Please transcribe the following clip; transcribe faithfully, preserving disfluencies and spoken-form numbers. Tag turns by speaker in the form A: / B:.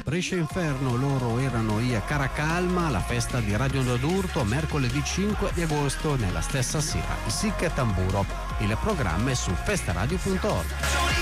A: Brescia Inferno, loro erano i Caracalma, la festa di Radio Onda d'Urto mercoledì cinque di agosto nella stessa sera, Sic e Tamburo. Il programma è su festaradio punto org.